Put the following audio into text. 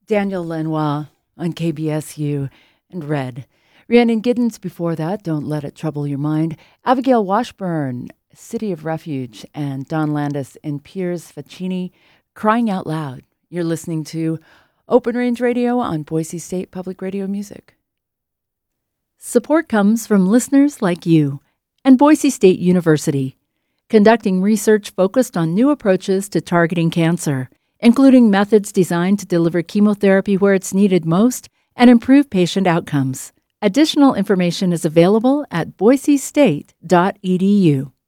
Daniel Lanois on KBSU, and Red. Rhiannon Giddens before that, Don't Let It Trouble Your Mind. Abigail Washburn, City of Refuge, and Don Landis and Piers Faccini, Crying Out Loud. You're listening to Open Range Radio on Boise State Public Radio Music. Support comes from listeners like you and Boise State University, conducting research focused on new approaches to targeting cancer, including methods designed to deliver chemotherapy where it's needed most and improve patient outcomes. Additional information is available at boisestate.edu.